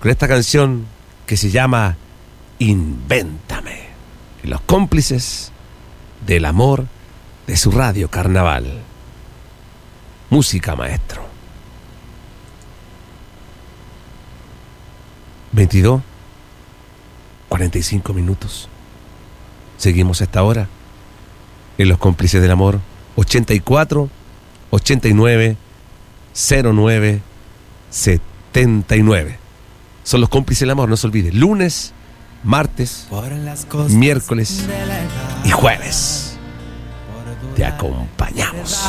con esta canción que se llama Invéntame. Y los cómplices del amor de su radio Carnaval. Música, maestro. 22:45. Seguimos a esta hora en Los Cómplices del Amor. 84 89 09 79. Son Los Cómplices del Amor, no se olvide. Lunes, martes, miércoles y jueves. Te acompañamos.